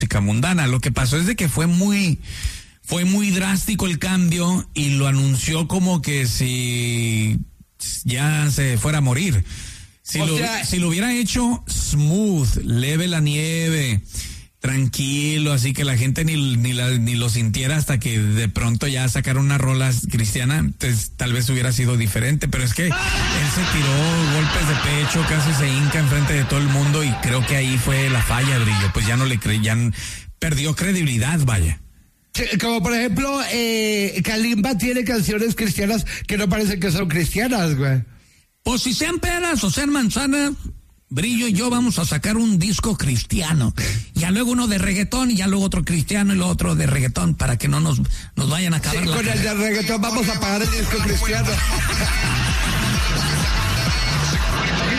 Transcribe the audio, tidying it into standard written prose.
música mundana. Lo que pasó es de que fue muy drástico el cambio y lo anunció como que si ya se fuera a morir. Si lo hubiera hecho smooth, leve la nieve, tranquilo, así que la gente ni lo sintiera hasta que de pronto ya sacaron una rola cristiana, entonces tal vez hubiera sido diferente, pero es que él se tiró golpes de pecho, casi se hinca enfrente de todo el mundo y creo que ahí fue la falla, Brillo, pues ya no le creían, perdió credibilidad, vaya. Como por ejemplo, Kalimba tiene canciones cristianas que no parecen que son cristianas, güey. Pues si sean peras o sean manzanas, Brillo y yo vamos a sacar un disco cristiano. Ya luego uno de reggaetón y ya luego otro cristiano y luego otro de reggaetón para que no nos vayan a acabar. Sí, con el de reggaetón vamos a pagar el disco cristiano.